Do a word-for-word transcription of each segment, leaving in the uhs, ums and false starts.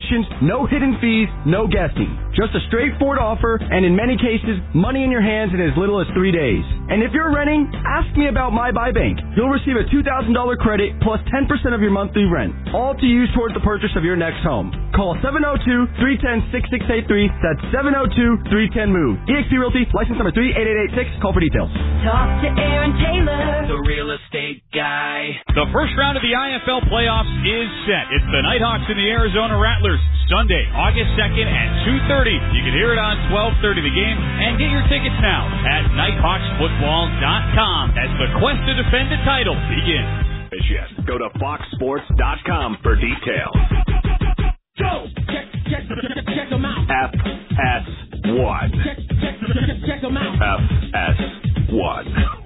restrictions, no hidden fees, no guessing. Just a straightforward offer, and in many cases, money in your hands in as little as three days. And if you're renting, ask me about My Buy Bank. You'll receive a two thousand dollars credit plus ten percent of your monthly rent, all to use towards the purchase of your next home. Call seven oh two, three one oh, six six eight three. That's seven oh two, three one oh, MOVE. eXp Realty, license number three eight eight eight six. Call for details. Talk to Aaron Taylor, the real estate guy. The first round of the I F L playoffs is set. It's the Nighthawks and the Arizona Rattlers, Sunday, August second at two thirty. You can hear it on twelve thirty the game, and get your tickets now at nighthawks football dot com as the quest to defend the title begins. Yes, go to fox sports dot com for details. Go! Check, check, check, check them out. F S one. Check, check, check, check them out. F S one.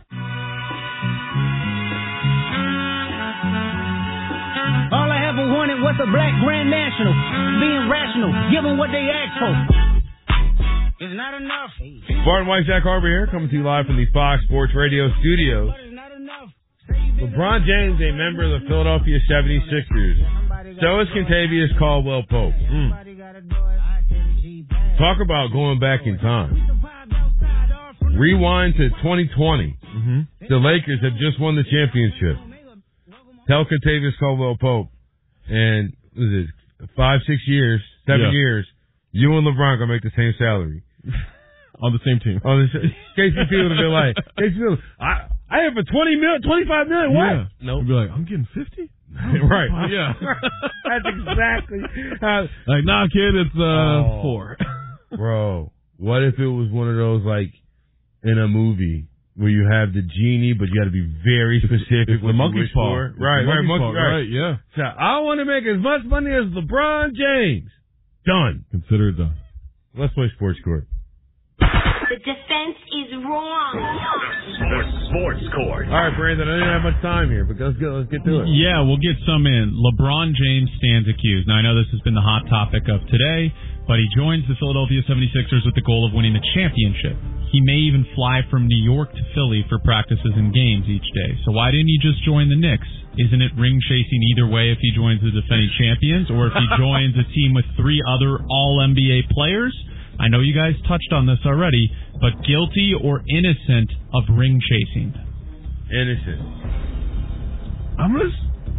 All I ever wanted was a black Grand National. Being rational, giving what they asked for. It's not enough. Barton White, Zach Harper here, coming to you live from the Fox Sports Radio studios. LeBron James, a member of the Philadelphia seventy-sixers. So is Kentavious Caldwell Pope. Mm. Talk about going back in time. Rewind to twenty twenty. Mm-hmm. The Lakers have just won the championship. Tell Kentavious Caldwell Pope, and what is it, five, six years, seven yeah. years, you and LeBron gonna make the same salary. On the same team. On the K C P would have been like, K C P, I, I have a twenty million, twenty-five million, what? Yeah. No. Nope. Be like, I'm getting fifty? Right. Yeah. That's exactly how. Like, nah, kid, it's uh, oh, four. Bro, what if it was one of those, like, in a movie where you have the genie, but you got to be very specific. It's the monkey's paw. Right, right, monkey monkey, paw, right. right, yeah. So I want to make as much money as LeBron James. Done. Consider it done. Let's play Sports Court. The defense is wrong. The Sports Court. All right, Brandon, I didn't have much time here, but let's get, let's get to it. Yeah, we'll get some in. LeBron James stands accused. Now, I know this has been the hot topic of today, but he joins the Philadelphia seventy-sixers with the goal of winning the championship. He may even fly from New York to Philly for practices and games each day. So why didn't he just join the Knicks? Isn't it ring chasing either way if he joins the defending champions or if he joins a team with three other all N B A players? I know you guys touched on this already, but guilty or innocent of ring chasing? Innocent. I'm gonna,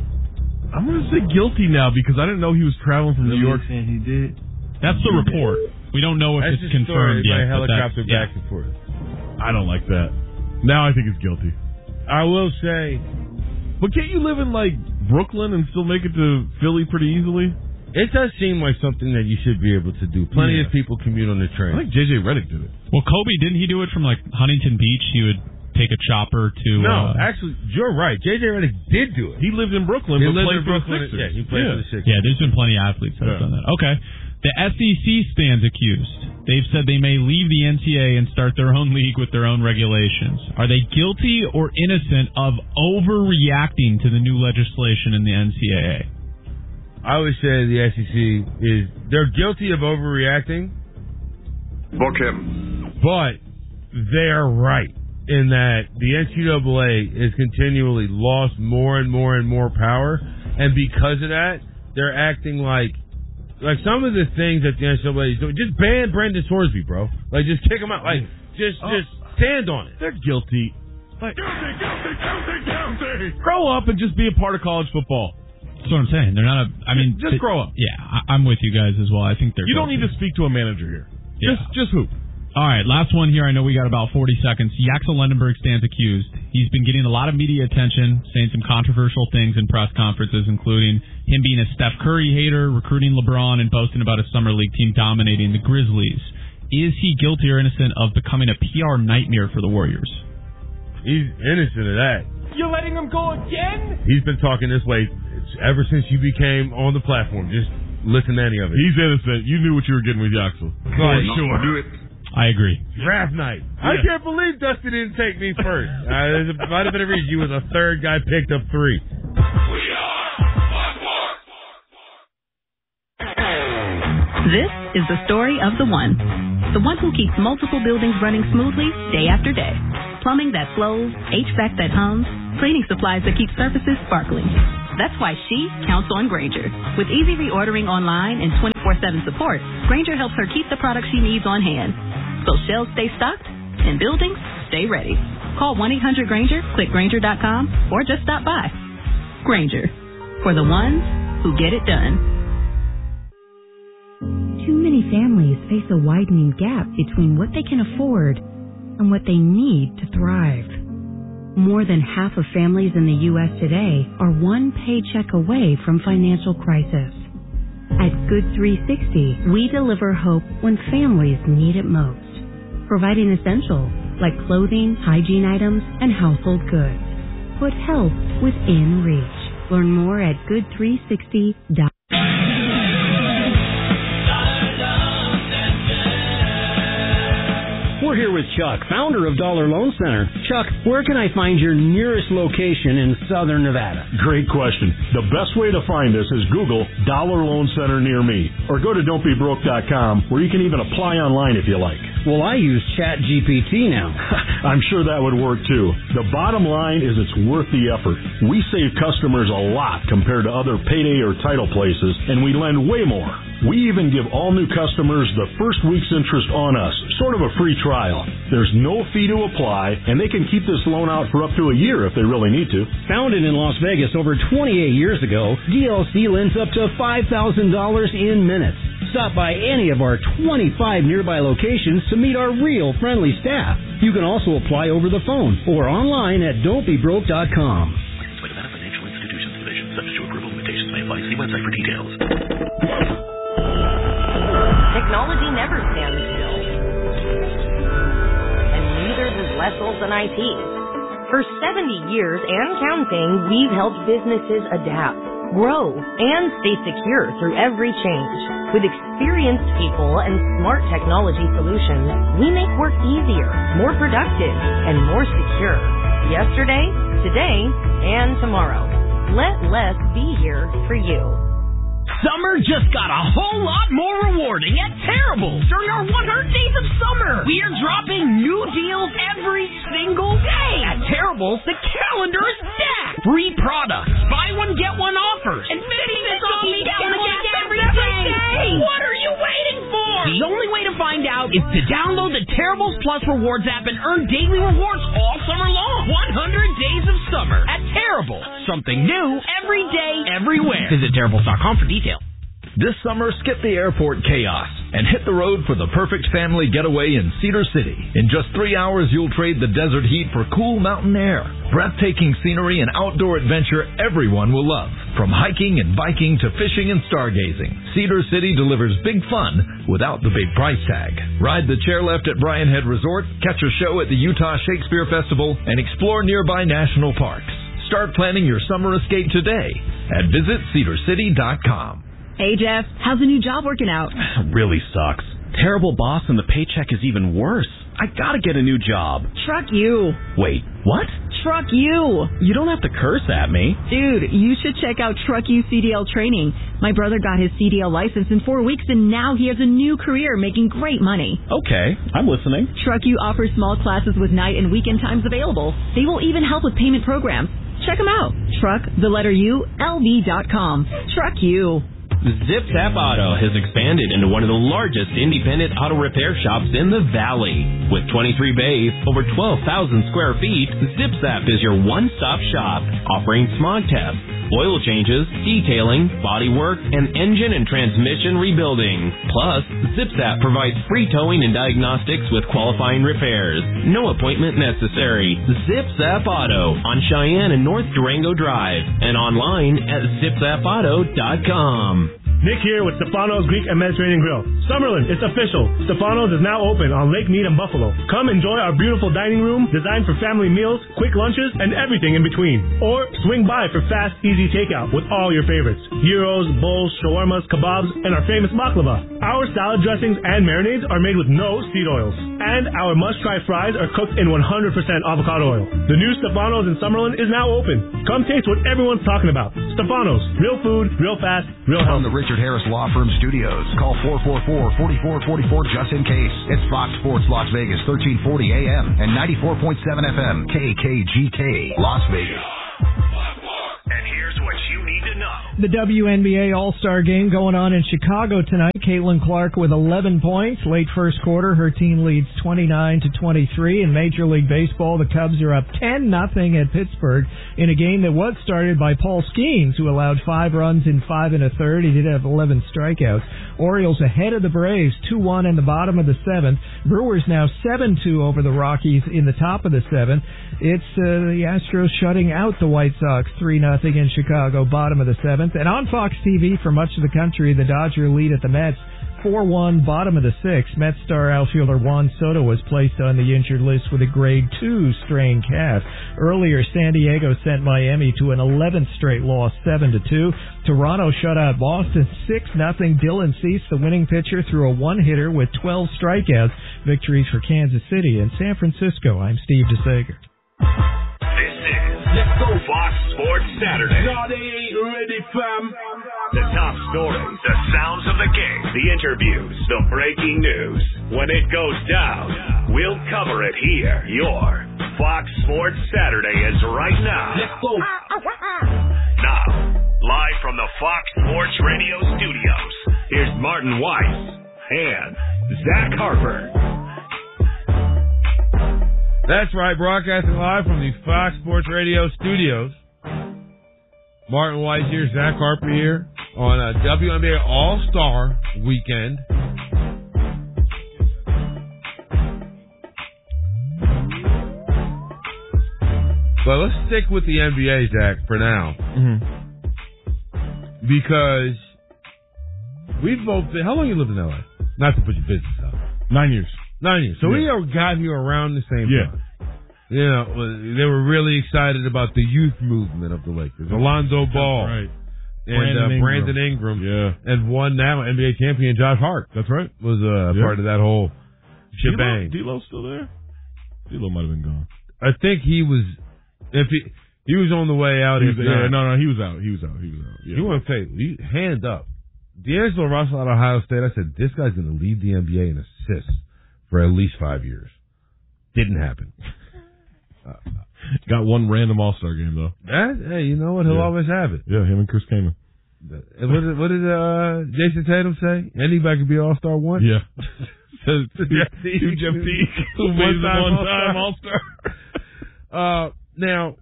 I'm gonna say guilty now because I didn't know he was traveling from New York. Saying he did. That's the report. We don't know if that's it's confirmed story, yet. Helicopter back yeah. and forth. I don't like that. Now I think he's guilty. I will say, but can't you live in like Brooklyn and still make it to Philly pretty easily? It does seem like something that you should be able to do. Plenty yeah. of people commute on the train. I think J J Redick did it. Well, Kobe, didn't he do it from like Huntington Beach? He would take a chopper to... No, uh, actually, you're right. J J Redick did do it. He lived in Brooklyn, he but lived played in for Brooklyn. the Sixers. Yeah, he played yeah. for the Sixers. Yeah, there's been plenty of athletes that yeah. have done that. Okay. The S E C stands accused. They've said they may leave the N C A A and start their own league with their own regulations. Are they guilty or innocent of overreacting to the new legislation in the N C A A? I would say the S E C is, they're guilty of overreacting. Book him. But they're right in that the N C double A has continually lost more and more and more power. And because of that, they're acting like, like some of the things that the N C double A is doing, just ban Brendan Sorsby, bro. Like, just kick him out. Like, just, oh, just stand on it. They're guilty. Like, guilty, guilty, guilty, guilty. Grow up and just be a part of college football. That's what I'm saying. They're not a. I mean, just they, grow up. Yeah, I, I'm with you guys as well. I think they're. You guilty. don't need to speak to a manager here. Yeah. Just, just hoop. All right, last one here. I know we got about forty seconds. Yaxel Lendenberg stands accused. He's been getting a lot of media attention, saying some controversial things in press conferences, including him being a Steph Curry hater, recruiting LeBron, and boasting about a summer league team dominating the Grizzlies. Is he guilty or innocent of becoming a P R nightmare for the Warriors? He's innocent of that. You're letting him go again? He's been talking this way ever since you became on the platform. Just listen to any of it. He's innocent. You knew what you were getting with Yaxel. For sure. Do it. I agree. Draft night. Yeah. I can't believe Dusty didn't take me first. uh, there might have been a reason you was a third guy picked up three. We are Buckmore. This is the story of the one. The one who keeps multiple buildings running smoothly day after day. Plumbing that flows, H V A C that hums, cleaning supplies that keep surfaces sparkling. That's why she counts on Grainger. With easy reordering online and twenty twenty-four seven support, Grainger helps her keep the products she needs on hand. So shelves stay stocked and buildings stay ready. Call one eight hundred Grainger, click Grainger dot com, or just stop by. Grainger, for the ones who get it done. Too many families face a widening gap between what they can afford and what they need to thrive. More than half of families in the U S today are one paycheck away from financial crisis. At Good three sixty, we deliver hope when families need it most, providing essentials like clothing, hygiene items, and household goods. Put health within reach. Learn more at good three sixty dot com. We're here with Chuck, founder of Dollar Loan Center. Chuck, where can I find your nearest location in southern Nevada? Great question. The best way to find us is Google Dollar Loan Center near me, or go to don't be broke dot com, where you can even apply online if you like. Well, I use Chat G P T now. I'm sure that would work too. The bottom line is it's worth the effort. We save customers a lot compared to other payday or title places, and we lend way more. We even give all new customers the first week's interest on us, sort of a free trial. There's no fee to apply, and they can keep this loan out for up to a year if they really need to. Founded in Las Vegas over twenty-eight years ago, D L C lends up to five thousand dollars in minutes. Stop by any of our twenty-five nearby locations to meet our real friendly staff. You can also apply over the phone or online at don't be broke dot com. Licensed by Nevada Financial Institutions Division. Subject to approval, limitations may apply. See website for details. Technology never stands still. And neither does Wessels and I T. For seventy years and counting, we've helped businesses adapt, grow, and stay secure through every change. With experienced people and smart technology solutions, we make work easier, more productive, and more secure. Yesterday, today, and tomorrow. Let Les be here for you. Summer just got a whole lot more rewarding at Terrible. During our one hundred days of summer, we are dropping new deals every single day. At Terrible, the calendar is stacked. Free products, buy one, get one offers, and fifty cents off each gallon of gas every day. What are you waiting for? The only way to find out is to download the Terribles Plus Rewards app and earn daily rewards all summer long. one hundred days of summer at Terrible. Something new every day, everywhere. Visit Terribles dot com for details. This summer, skip the airport chaos and hit the road for the perfect family getaway in Cedar City. In just three hours, you'll trade the desert heat for cool mountain air, breathtaking scenery, and outdoor adventure everyone will love. From hiking and biking to fishing and stargazing, Cedar City delivers big fun without the big price tag. Ride the chairlift at Brian Head Resort, catch a show at the Utah Shakespeare Festival, and explore nearby national parks. Start planning your summer escape today at visit cedar city dot com. Hey, Jeff, how's the new job working out? Really sucks. Terrible boss and the paycheck is even worse. I gotta get a new job. Truck you. Wait, what? Truck you. You don't have to curse at me. Dude, you should check out Truck You C D L training. My brother got his C D L license in four weeks and now he has a new career making great money. Okay, I'm listening. Truck You offers small classes with night and weekend times available. They will even help with payment programs. Check them out. Truck, the letter U, L V dot com. Truck You. Zip Zap Auto has expanded into one of the largest independent auto repair shops in the Valley. With twenty-three bays, over twelve thousand square feet, Zip Zap is your one-stop shop, offering smog tests, oil changes, detailing, body work, and engine and transmission rebuilding. Plus, Zip Zap provides free towing and diagnostics with qualifying repairs. No appointment necessary. Zip Zap Auto on Cheyenne and North Durango Drive and online at zip zap auto dot com. Nick here with Stefano's Greek and Mediterranean Grill. Summerlin, it's official. Stefano's is now open on Lake Mead and Buffalo. Come enjoy our beautiful dining room designed for family meals, quick lunches, and everything in between. Or swing by for fast, easy takeout with all your favorites. Gyros, bowls, shawarmas, kebabs, and our famous baklava. Our salad dressings and marinades are made with no seed oils. And our must-try fries are cooked in one hundred percent avocado oil. The new Stefano's in Summerlin is now open. Come taste what everyone's talking about. Stefano's. Real food, real fast, real healthy. From the Richard Harris Law Firm Studios, call four four four, four four four four just in case. It's Fox Sports Las Vegas, thirteen forty A M and ninety-four point seven F M, K K G K, Las Vegas. And here's what you need to know. The W N B A All-Star Game going on in Chicago tonight. Caitlin Clark with eleven points. Late first quarter, her team leads twenty-nine to twenty-three. In Major League Baseball, the Cubs are up ten nothing at Pittsburgh in a game that was started by Paul Skeens, who allowed five runs in five and a third. He did have eleven strikeouts. Orioles ahead of the Braves, two one in the bottom of the seventh. Brewers now seven two over the Rockies in the top of the seventh. It's uh, the Astros shutting out the White Sox three nothing in Chicago, bottom of the seventh. And on Fox T V for much of the country, the Dodger lead at the Mets four one, bottom of the sixth. Mets star outfielder Juan Soto was placed on the injured list with a grade two strained calf. Earlier, San Diego sent Miami to an eleventh straight loss, seven to two. Toronto shut out Boston six nothing. Dylan Cease, the winning pitcher, threw a one-hitter with twelve strikeouts. Victories for Kansas City and San Francisco. I'm Steve DeSager. This is Let's Go Fox Sports Saturday. No, they ain't ready, fam. The top stories, the sounds of the game, the interviews, the breaking news. When it goes down, we'll cover it here. Your Fox Sports Saturday is right now. Let's go. Now, live from the Fox Sports Radio studios, here's Martin Weiss and Zach Harper. That's right, broadcasting live from the Fox Sports Radio studios. Martin Weiss here, Zach Harper here on a W N B A All-Star weekend. But let's stick with the N B A, Zach, for now. Mm-hmm. Because we've both been, how long you lived in L A? Not to put your business out. Nine years. Nine years. So yeah. we got here around the same yeah. time. You know, they were really excited about the youth movement of the Lakers. Alonzo Ball. That's right. And Brandon, uh, Ingram. Brandon Ingram. Yeah. And one now N B A champion, Josh Hart. That's right. Was uh, yeah. part of that whole shebang. D-Lo still there? D-Lo might have been gone. I think he was, if he, he was on the way out. He was, if yeah, not. no, no, he was out. He was out. He was out. Yeah. You want to say, he, hand up. D'Angelo Russell out of Ohio State, I said, this guy's going to lead the N B A in assists for at least five years. Didn't happen. Uh, Got one random All-Star game, though. That, hey, you know what? He'll yeah. always have it. Yeah, him and Chris Kaman. What did, what did uh, Jason Tatum say? Anybody could be All-Star one? Yeah. Two Jeff Teague. One-time All-Star. uh, now,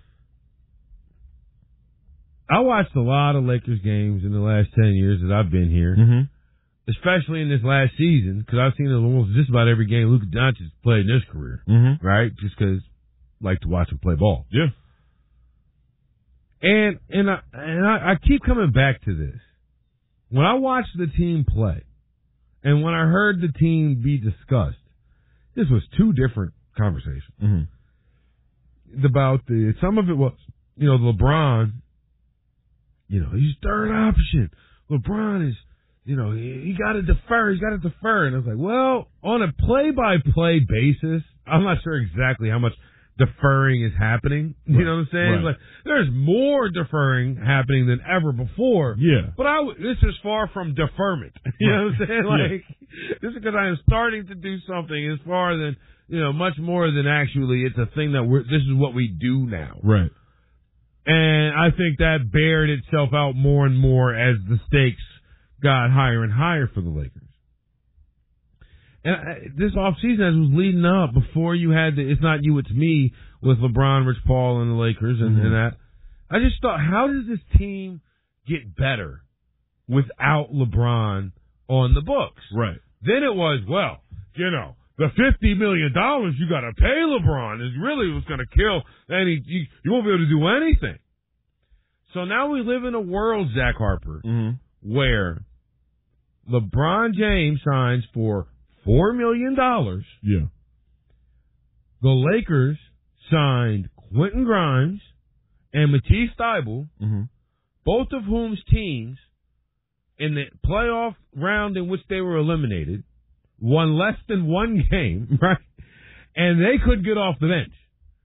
I watched a lot of Lakers games in the last ten years that I've been here. Mm-hmm. Especially in this last season, because I've seen almost just about every game Luka Doncic played in his career, mm-hmm. right? Just because I like to watch him play ball. Yeah. And and I and I, I keep coming back to this. When I watched the team play, and when I heard the team be discussed, this was two different conversations. Mm-hmm. About the some of it was, you know, LeBron. You know, he's third option. LeBron is. You know, he, he got to defer. He's got to defer. And I was like, well, on a play-by-play basis, I'm not sure exactly how much deferring is happening. You right. know what I'm saying? Right. Like, there's more deferring happening than ever before. Yeah. But I, this is far from deferment. You know what I'm saying? Like, yeah. This is because I am starting to do something as far than, you know, much more than actually it's a thing that we're, this is what we do now. Right. And I think that bared itself out more and more as the stakes got higher and higher for the Lakers. And I, this offseason, as it was leading up, before you had the, it's not you, it's me, with LeBron, Rich Paul, and the Lakers, and, mm-hmm. and that, I just thought, how does this team get better without LeBron on the books? Right. Then it was, well, you know, the fifty million dollars you got to pay LeBron is really what's going to kill, and he, you, you won't be able to do anything. So now we live in a world, Zach Harper, mm-hmm. where LeBron James signs for four million dollars. Yeah. The Lakers signed Quentin Grimes and Matisse Thybulle, mm-hmm. both of whom's teams in the playoff round in which they were eliminated won less than one game, right? And they couldn't get off the bench.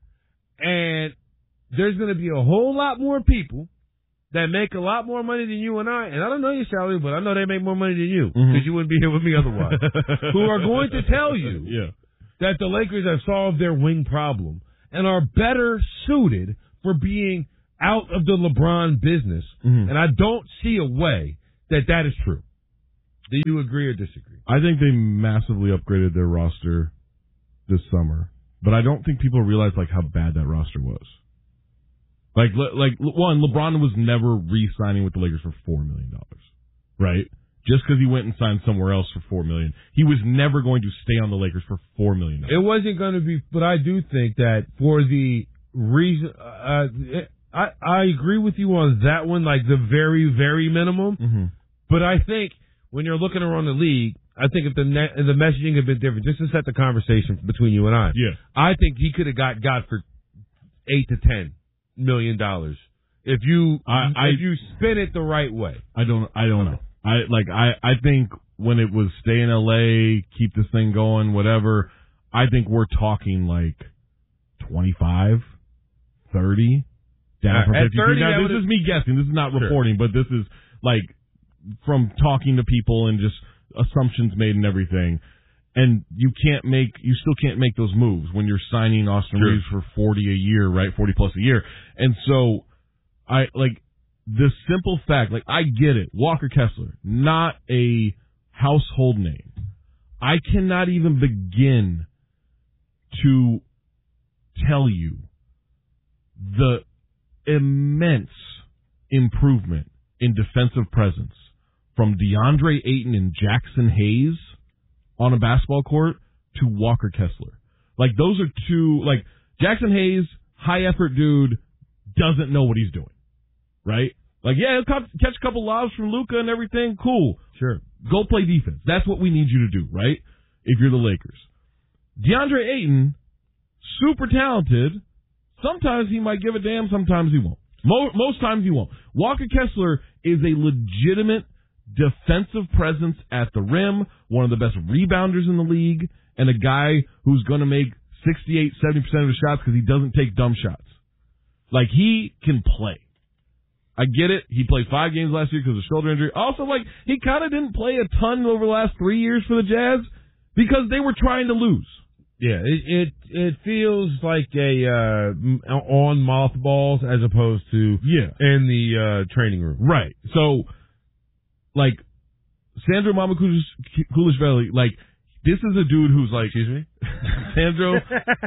And there's going to be a whole lot more people that make a lot more money than you and I, and I don't know your salary, but I know they make more money than you, because mm-hmm. you wouldn't be here with me otherwise, who are going to tell you yeah. that the Lakers have solved their wing problem and are better suited for being out of the LeBron business, Mm-hmm. and I don't see a way that that is true. Do you agree or disagree? I think they massively upgraded their roster this summer, but I don't think people realize like how bad that roster was. Like, le- like one, LeBron was never re-signing with the Lakers for four million dollars, right? Just because he went and signed somewhere else for four million dollars, he was never going to stay on the Lakers for four million dollars. It wasn't going to be, but I do think that for the reason, uh, I I agree with you on that one, like the very very minimum. Mm-hmm. But I think when you're looking around the league, I think if the ne- the messaging had been different, just to set the conversation between you and I, yeah, I think he could have got got for eight to ten million dollars if you I, I, if you spin it the right way. I don't I don't know. I like I I think when it was stay in L A, keep this thing going, whatever. I think we're talking like twenty-five, thirty down from At fifty-two. thirty, Now, that this is me guessing. This is not Sure. reporting, but this is like from talking to people and just assumptions made and everything. And you can't make, you still can't make those moves when you're signing Austin Sure. Reeves for forty a year, right? forty plus a year. And so I like the simple fact, like I get it. Walker Kessler, not a household name. I cannot even begin to tell you the immense improvement in defensive presence from DeAndre Ayton and Jackson Hayes on a basketball court to Walker Kessler. Like those are two, like Jackson Hayes, high effort dude, doesn't know what he's doing. Right? Like, yeah, he'll catch a couple lobs from Luka and everything. Cool. Sure. Go play defense. That's what we need you to do, right? If you're the Lakers. DeAndre Ayton, super talented. Sometimes he might give a damn, sometimes he won't. Most, most times he won't. Walker Kessler is a legitimate defensive presence at the rim, one of the best rebounders in the league, and a guy who's going to make sixty-eight, seventy percent of his shots because he doesn't take dumb shots. Like, he can play. I get it. He played five games last year because of shoulder injury. Also, like, he kind of didn't play a ton over the last three years for the Jazz because they were trying to lose. Yeah, it it, it feels like a uh, on mothballs as opposed to yeah in the uh, training room. Right. So, like, Sandro Mamakouliashvili, like, this is a dude who's like, excuse me, Sandro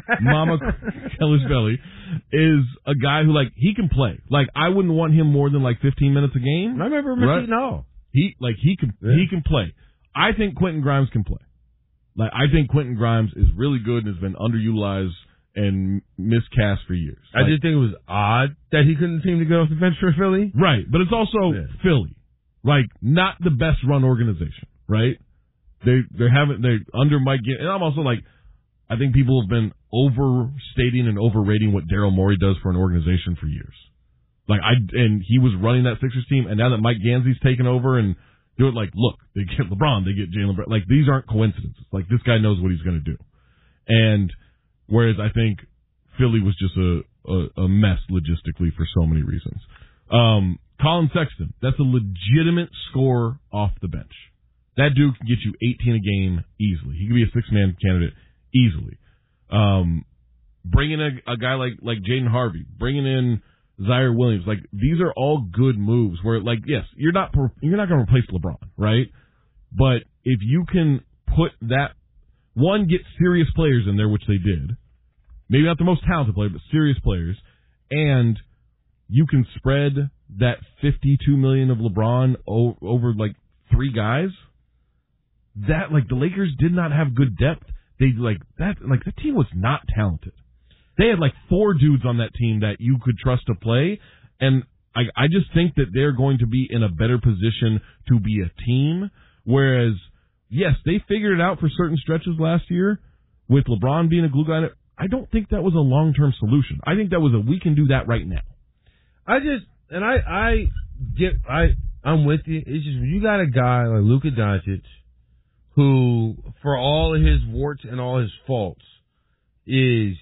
Mamakouliashvili is a guy who, like, he can play. Like, I wouldn't want him more than like fifteen minutes a game. I remember right? no. He like he can yeah. he can play. I think Quentin Grimes can play. Like, I think Quentin Grimes is really good and has been underutilized and miscast for years. I like, just think it was odd that he couldn't seem to get off the bench for Philly. Right, but it's also yeah. Philly. Like, not the best run organization, right? They they haven't they under Mike Gan- and I'm also like, I think people have been overstating and overrating what Daryl Morey does for an organization for years. Like I and he was running that Sixers team, and now that Mike Gansey's taken over and do it, like, look, they get LeBron, they get Jaylen Brown. Like, these aren't coincidences. Like, this guy knows what he's going to do. And whereas I think Philly was just a, a, a mess logistically for so many reasons. Um, Colin Sexton, that's a legitimate scorer off the bench. That dude can get you eighteen a game easily. He could be a six-man candidate easily. Um, bringing a, a guy like, like Jaden Harvey, bringing in Zaire Williams, like, these are all good moves where, like, yes, you're not you're not going to replace LeBron, right? But if you can put that, one, get serious players in there, which they did, maybe not the most talented player, but serious players, and you can spread that fifty-two million dollars of LeBron o- over, like, three guys, that, like, the Lakers did not have good depth. They, like, that, like, the team was not talented. They had like four dudes on that team that you could trust to play, and I, I just think that they're going to be in a better position to be a team, whereas, yes, they figured it out for certain stretches last year with LeBron being a glue guy. I don't think that was a long-term solution. I think that was a we can do that right now. I just, and I, I get, I, I'm with you. It's just, when you got a guy like Luka Doncic who, for all of his warts and all his faults, is,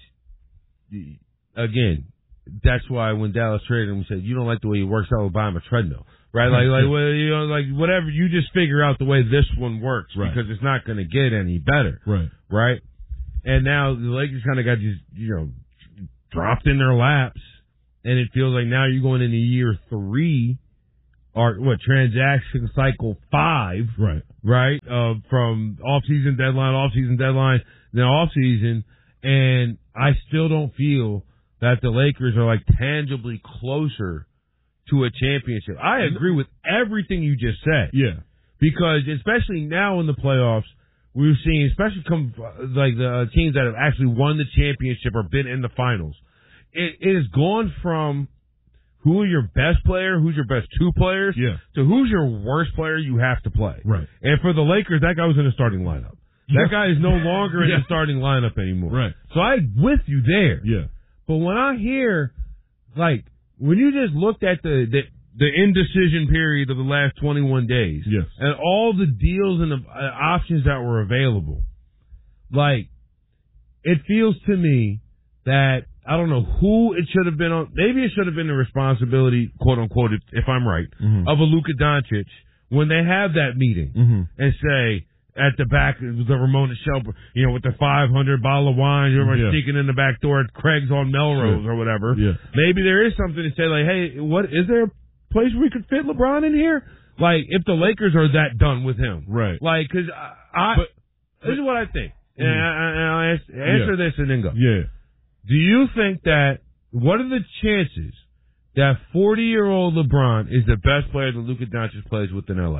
again, that's why when Dallas traded him, we said, you don't like the way he works out, we'll buy him a treadmill. Right? Like, like, well, you know, like, whatever, you just figure out the way this one works, right, because it's not going to get any better. Right. Right? And now the Lakers kind of got just, you know, dropped in their laps, and it feels like now you're going into year three, or what, transaction cycle five, right? Right, uh, from off-season deadline, off-season deadline, then off-season, and I still don't feel that the Lakers are like tangibly closer to a championship. I agree with everything you just said. Yeah, because especially now in the playoffs, we've seen, especially come like the teams that have actually won the championship or been in the finals. It, it has gone from who are your best player, who's your best two players, yeah. to who's your worst player you have to play. Right. And for the Lakers, that guy was in the starting lineup. That guy is no longer in yeah. the starting lineup anymore. Right. So I'm with you there. Yeah. But when I hear, like, when you just looked at the, the, the indecision period of the last twenty-one days, yes. and all the deals and the uh, options that were available, like, it feels to me that I don't know who it should have been on. Maybe it should have been the responsibility, quote unquote, if, if I'm right, mm-hmm. of a Luka Doncic when they have that meeting mm-hmm. and say at the back the Ramona Shelby, you know, with the five hundred bottle of wine, you're yeah. sneaking in the back door at Craig's on Melrose sure. or whatever. Yeah. Maybe there is something to say like, hey, what is there a place where we could fit LeBron in here? Like if the Lakers are that done with him, right? Like because I, I but, this is what I think, mm-hmm. and, I, and I'll answer, answer yeah. this and then go. Yeah. Do you think that, what are the chances that forty-year-old LeBron is the best player that Luka Doncic plays with in L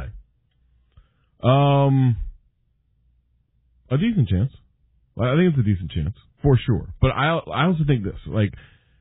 A? Um, a decent chance. I think it's a decent chance, for sure. But I I also think this, like,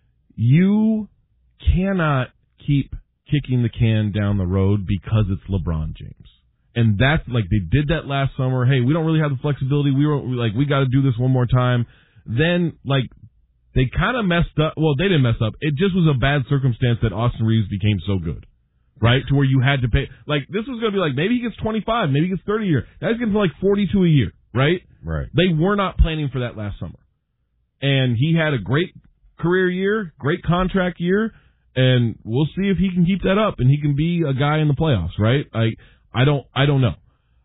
you cannot keep kicking the can down the road because it's LeBron James. And that's, like, they did that last summer. Hey, we don't really have the flexibility. We were, like, we got to do this one more time. Then, like, they kind of messed up. Well, they didn't mess up. It just was a bad circumstance that Austin Reeves became so good, right? To where you had to pay. Like, this was going to be like, maybe he gets twenty-five, maybe he gets thirty a year. Now he's getting like forty-two a year, right? Right. They were not planning for that last summer. And he had a great career year, great contract year, and we'll see if he can keep that up and he can be a guy in the playoffs, right? I, I don't, I don't know.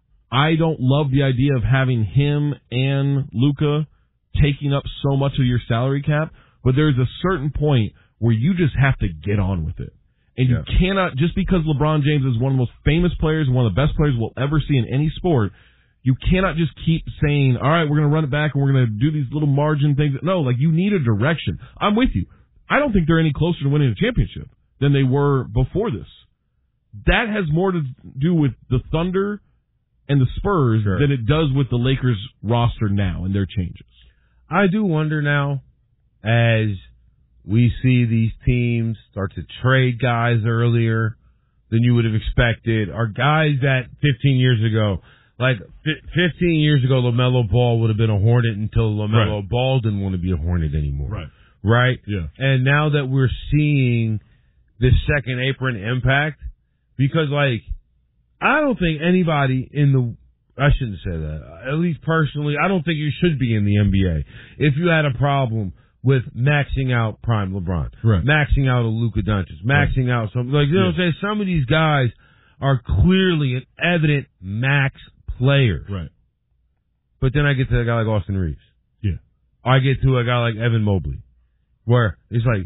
I don't love the idea of having him and Luka taking up so much of your salary cap, but there's a certain point where you just have to get on with it. And yeah. you cannot, just because LeBron James is one of the most famous players, one of the best players we'll ever see in any sport, you cannot just keep saying, all right, we're going to run it back and we're going to do these little margin things. No, like, you need a direction. I'm with you. I don't think they're any closer to winning a championship than they were before this. That has more to do with the Thunder and the Spurs sure. than it does with the Lakers roster now and their changes. I do wonder now, as we see these teams start to trade guys earlier than you would have expected, are guys that fifteen years ago, like fifteen years ago, LaMelo Ball would have been a Hornet until LaMelo right. Ball didn't want to be a Hornet anymore. Right. Right? Yeah. And now that we're seeing this second apron impact, because, like, I don't think anybody in the I shouldn't say that. At least personally, I don't think you should be in the N B A if you had a problem with maxing out prime LeBron, right. maxing out a Luka Doncic, maxing right. out some like you know what I'm saying. Some of these guys are clearly an evident max player, right? But then I get to a guy like Austin Reeves, yeah. I get to a guy like Evan Mobley, where it's like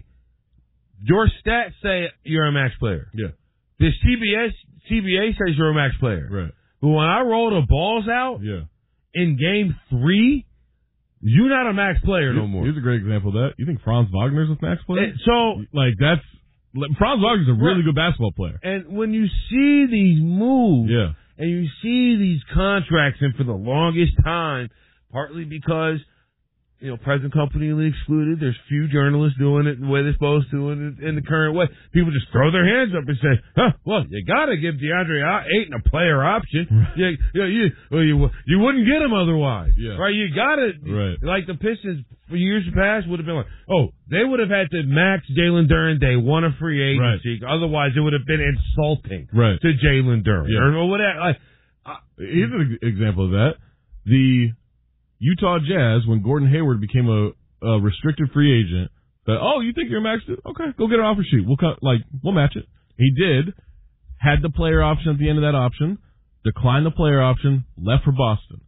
your stats say you're a max player, yeah. The C B S C B A says you're a max player, right? But when I roll the balls out yeah. in game three, you're not a max player here's, no more. Here's a great example of that. You think Franz Wagner's a max player? And so, like, that's Franz Wagner's a really right. good basketball player. And when you see these moves, yeah. and you see these contracts, and for the longest time, partly because, you know, present company excluded, there's few journalists doing it the way they're supposed to in, in the current way. People just throw their hands up and say, huh, well, you gotta give DeAndre Ayton a player option. you, you, you, well, you, you wouldn't get him otherwise. Yeah. Right? You gotta, right. like the Pistons for years past would have been like, oh, they would have had to max Jalen Duren day one a free agency. Right. Otherwise, it would have been insulting right. to Jalen Duren. Yeah. Or whatever. Like, uh, here's an example of that. The Utah Jazz, when Gordon Hayward became a, a restricted free agent, that, oh, you think you're maxed out? Okay, go get an offer sheet. We'll cut, like, we'll match it. He did, had the player option at the end of that option, declined the player option, left for Boston.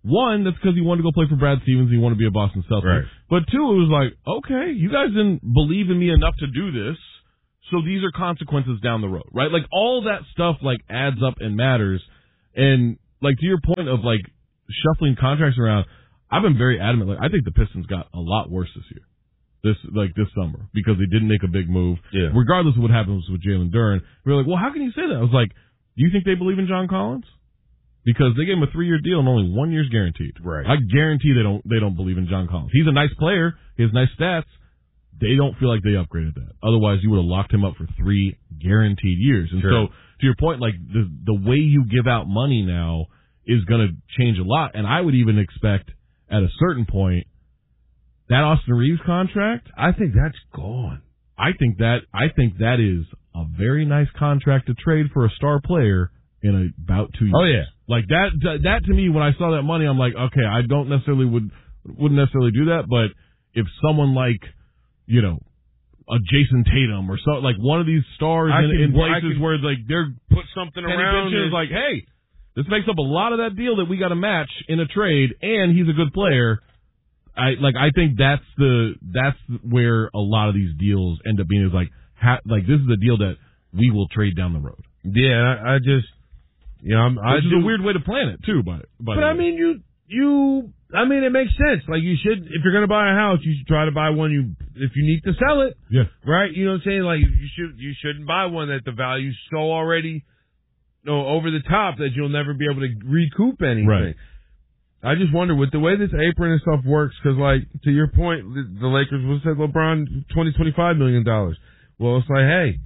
one, that's because he wanted to go play for Brad Stevens. He wanted to be a Boston Celtic. Right. But two, it was like, okay, you guys didn't believe in me enough to do this, so these are consequences down the road, right? Like, all that stuff, like, adds up and matters. And, like, to your point of, like, shuffling contracts around, I've been very adamant. Like, I think the Pistons got a lot worse this year, this like this summer, because they didn't make a big move. Yeah. Regardless of what happens with Jalen Duren, we were like, well, how can you say that? I was like, do you think they believe in John Collins? Because they gave him a three-year deal and only one year's guaranteed. Right. I guarantee they don't they don't believe in John Collins. He's a nice player. He has nice stats. They don't feel like they upgraded that. Otherwise, you would have locked him up for three guaranteed years. And Sure. so, to your point, like the the way you give out money now is going to change a lot. And I would even expect at a certain point that Austin Reeves contract. I think that's gone. I think that I think that is a very nice contract to trade for a star player in about two years. Oh yeah, like that. That to me, when I saw that money, I'm like, okay, I don't necessarily would wouldn't necessarily do that, but if someone like, you know, a Jason Tatum or so, like one of these stars I in, can, in I places can where like they're put something Kenny around Bench and is like, hey, this makes up a lot of that deal that we got to match in a trade, and he's a good player. I like. I think that's the that's where a lot of these deals end up being is like, ha, like this is a deal that we will trade down the road. Yeah, I, I just, you know, I'm, I Which is do, a weird way to plan it too, but but I mean, you you, I mean, it makes sense. Like you should, if you're gonna buy a house, you should try to buy one you if you need to sell it. Yeah. Right. You know what I'm saying? Like you should you shouldn't buy one that the value's so already, you know, over the top that you'll never be able to recoup anything. Right. I just wonder with the way this apron and stuff works, because like to your point, the, the Lakers will say LeBron twenty twenty-five million dollars. Well, it's like, hey,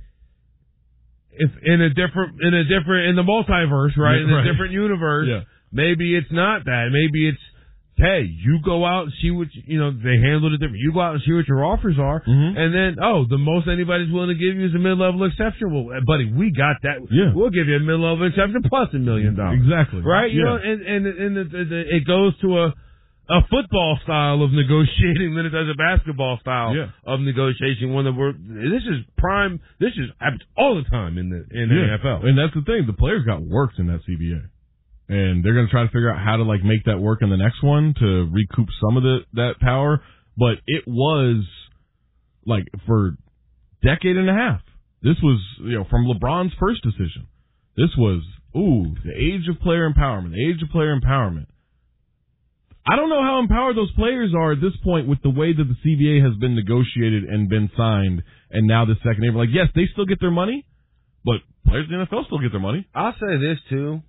if in a different in a different in the multiverse, right, Yeah, in a right. different universe, Yeah. maybe it's not that. Maybe it's, hey, you go out and see what you, you know. They handled it different. You go out and see what your offers are, Mhm. and then oh, the most anybody's willing to give you is a mid-level exception. Well, buddy, we got that. Yeah. We'll give you a mid-level exception plus a million dollars. Exactly. Right? You Yeah. know, and and and the, the, the, it goes to a a football style of negotiating than it does a basketball style Yeah. of negotiating. One that we're this is prime. This is happens all the time in the in the Yeah. N F L. And that's the thing. The players got worked in that C B A. And they're going to try to figure out how to like make that work in the next one to recoup some of the that power. But it was like for decade and a half. This was, you know, from LeBron's first decision. This was, ooh, the age of player empowerment, the age of player empowerment. I don't know how empowered those players are at this point with the way that the C B A has been negotiated and been signed, and now the second year. Like, yes, they still get their money, but players in the N F L still get their money. I'll say this too.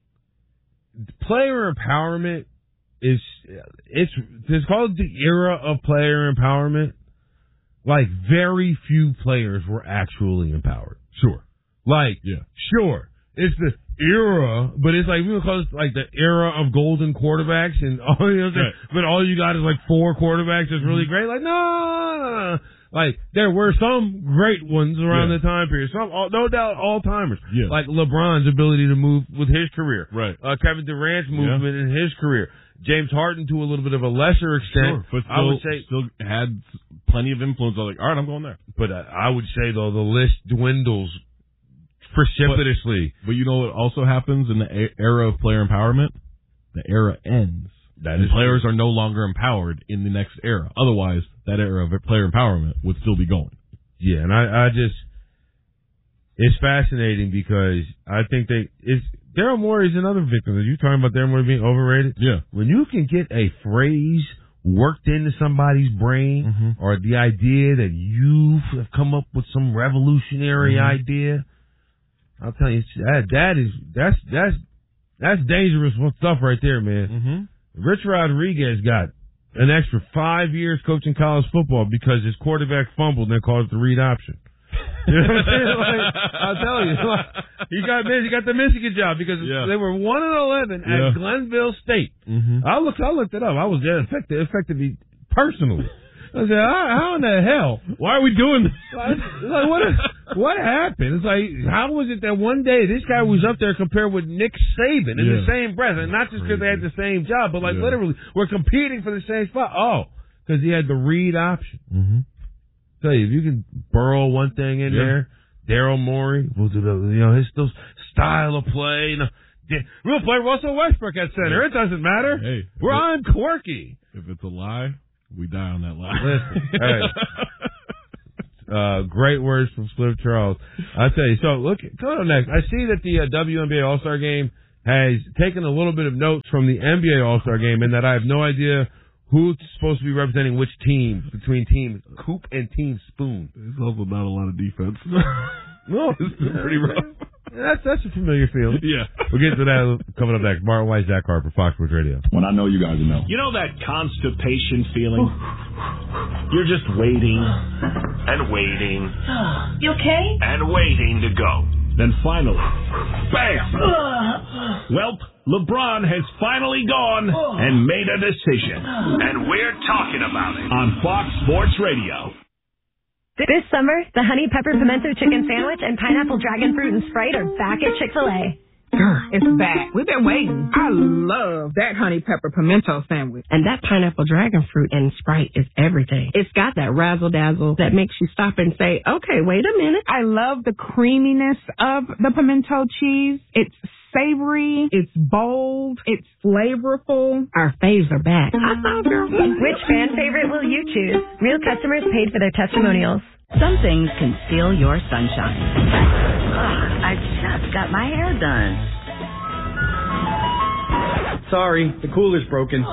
Player empowerment is it's it's called the era of player empowerment. Like very few players were actually empowered. Sure. Like Yeah. sure. It's the era, but it's like we would call it like the era of golden quarterbacks and all you know what I'm saying? Right. But all you got is like four quarterbacks that's really great. Like no, no, no, no. Like there were some great ones around Yeah. the time period. Some all, no doubt all timers. Yeah. Like LeBron's ability to move with his career. Right. Uh, Kevin Durant's movement in his career. James Harden to a little bit of a lesser extent. Sure, but still, I would say still had plenty of influence. I was like, all right, I'm going there. But uh, I would say though the list dwindles precipitously. But, but you know what also happens in the a- era of player empowerment? The era ends. That and is players true. are no longer empowered in the next era. Otherwise, that era of player empowerment would still be going. Yeah, and I, I just it's fascinating because I think they it's Daryl Morey's another victim. Are you talking about Daryl Morey being overrated? Yeah. When you can get a phrase worked into somebody's brain Mm-hmm. or the idea that you have come up with some revolutionary Mm-hmm. idea, I'll tell you that that is that's that's that's dangerous stuff right there, man. Mm-hmm. Rich Rodriguez got an extra five years coaching college football because his quarterback fumbled and they called it the read option. You know what I'm saying? Like, I'll tell you, like, he got he got the Michigan job because Yeah. they were one and eleven Yeah. at Glenville State. Mm-hmm. I looked I looked it up. I was there. It affected it affected me personally. I said, how, how in the hell? Why are we doing this? Like, like, what what happened? It's like, how was it that one day this guy was up there compared with Nick Saban in the Yeah. same breath, and not just because they had the same job, but like Yeah. literally we're competing for the same spot. Oh, because he had the read option. Mm-hmm. Tell you, if you can burrow one thing in Yeah. there, Daryl Morey will do the, you know, his those style of play. You know, Real player Russell Westbrook at center. It doesn't matter. Hey, We're on quirky. If it's a lie, we die on that lie. Listen, hey. Uh, great words from Sliv Charles. I tell you. So look, going on next. I see that the uh, W N B A All-Star Game has taken a little bit of notes from the N B A All-Star Game, and that I have no idea who's supposed to be representing which team between Team Coop and Team Spoon. There's also not a lot of defense. No, it's pretty rough. That's that's a familiar feeling. Yeah. We'll get to that coming up next. Martin White, Zach Harper, Fox Sports Radio. When I know you guys know. You know that constipation feeling? You're just waiting and waiting. You okay? And waiting to go. Then finally, bam! Welp, LeBron has finally gone and made a decision. And we're talking about it on Fox Sports Radio. This summer, the Honey Pepper Pimento Chicken Sandwich and Pineapple Dragon Fruit and Sprite are back at Chick-fil-A. It's back. We've been waiting. I love that Honey Pepper Pimento Sandwich. And that Pineapple Dragon Fruit and Sprite is everything. It's got that razzle-dazzle that makes you stop and say, okay, wait a minute. I love the creaminess of the pimento cheese. It's savory, it's bold, it's flavorful. Our faves are back. I saw girl. Which fan favorite will you choose? Real customers paid for their testimonials. Some things can steal your sunshine. Ugh, I just got my hair done. Sorry, the cooler's broken.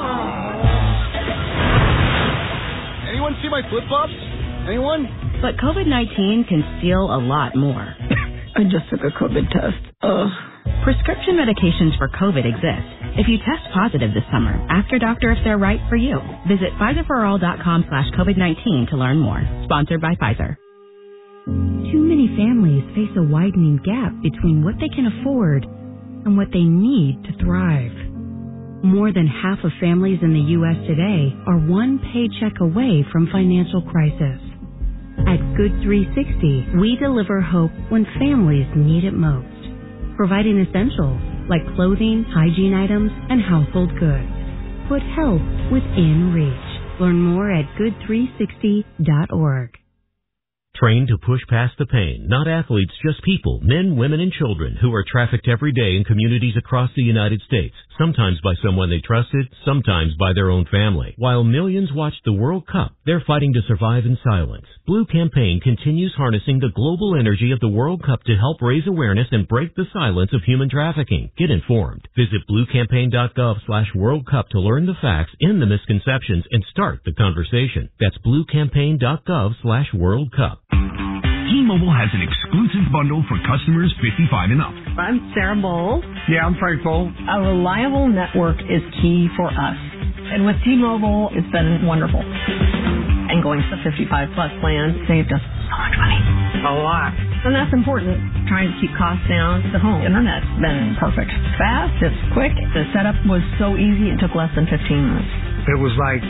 Anyone see my flip-flops? Anyone? But COVID nineteen can steal a lot more. I just took a COVID test. Ugh. Prescription medications for COVID exist. If you test positive this summer, ask your doctor if they're right for you. Visit Pfizerforall.com slash COVID-19 to learn more. Sponsored by Pfizer. Too many families face a widening gap between what they can afford and what they need to thrive. More than half of families in the U S today are one paycheck away from financial crisis. At Good three sixty, we deliver hope when families need it most, providing essentials like clothing, hygiene items, and household goods. Put help within reach. Learn more at good three sixty dot org. Trained to push past the pain, not athletes, just people, men, women, and children who are trafficked every day in communities across the United States, sometimes by someone they trusted, sometimes by their own family. While millions watch the World Cup, they're fighting to survive in silence. Blue Campaign continues harnessing the global energy of the World Cup to help raise awareness and break the silence of human trafficking. Get informed. Visit bluecampaign.gov slash World Cup to learn the facts, end the misconceptions, and start the conversation. That's bluecampaign.gov slash World Cup. T-Mobile has an exclusive bundle for customers fifty-five and up. I'm Sarah Bowles. Yeah, I'm Frank Bowles. A reliable network is key for us. And with T-Mobile, it's been wonderful. And going to the fifty-five plus plan saved us so much money. A lot. And that's important. Trying to keep costs down. The home internet's been perfect. Fast, it's quick. The setup was so easy, it took less than fifteen minutes. It was like,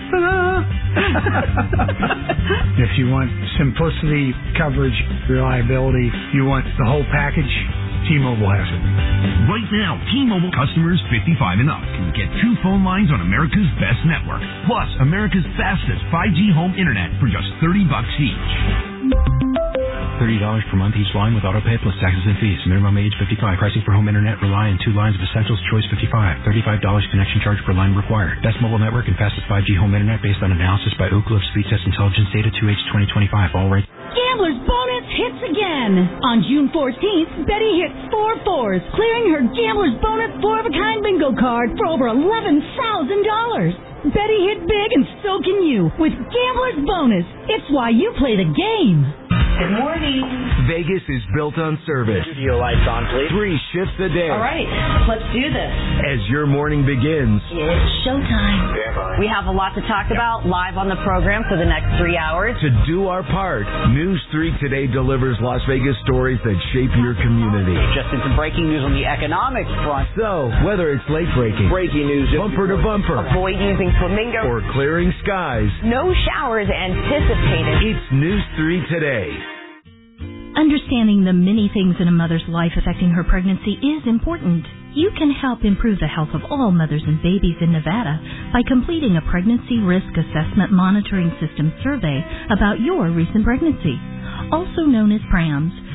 if you want simplicity, coverage, reliability, you want the whole package, T-Mobile has it. Right now, T-Mobile customers fifty-five and up can get two phone lines on America's best network, plus America's fastest five G home internet for just thirty bucks each. thirty dollars per month each line with autopay plus taxes and fees. Minimum age fifty-five. Pricing for home internet rely on two lines of Essentials Choice fifty-five. thirty-five dollars connection charge per line required. Best mobile network and fastest five G home internet based on analysis by Ookla of Speed Test Intelligence Data two H twenty twenty-five. All rights. Gambler's Bonus hits again. On June fourteenth, Betty hit four fours, clearing her Gambler's Bonus four-of-a-kind bingo card for over eleven thousand dollars. Betty hit big and so can you with Gambler's Bonus. It's why you play the game. Good morning. Vegas is built on service. Studio lights on, please. Three shifts a day. All right, let's do this. As your morning begins. It's showtime. We have a lot to talk about live on the program for the next three hours. To do our part, News three Today delivers Las Vegas stories that shape your community. Just in some breaking news on the economic front. So, whether it's late breaking, breaking news, bumper to bumper, avoid using flamingo, or clearing skies, no showers anticipated. It's News three Today. Understanding the many things in a mother's life affecting her pregnancy is important. You can help improve the health of all mothers and babies in Nevada by completing a Pregnancy Risk Assessment Monitoring System survey about your recent pregnancy. Also known as PRAMS,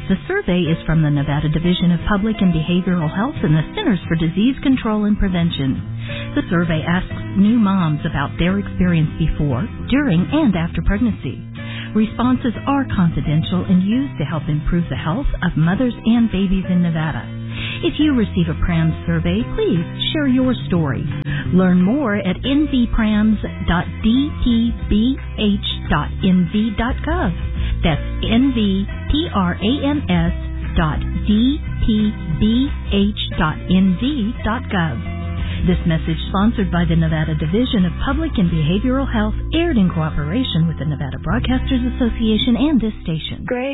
The survey is from the Nevada Division of Public and Behavioral Health and the Centers for Disease Control and Prevention. The survey asks new moms about their experience before, during, and after pregnancy. Responses are confidential and used to help improve the health of mothers and babies in Nevada. If you receive a PRAMS survey, please share your story. Learn more at n v prams dot d p b h dot n v dot gov. That's n v prams dot d p b h dot n v dot gov. This message sponsored by the Nevada Division of Public and Behavioral Health, aired in cooperation with the Nevada Broadcasters Association and this station. Great.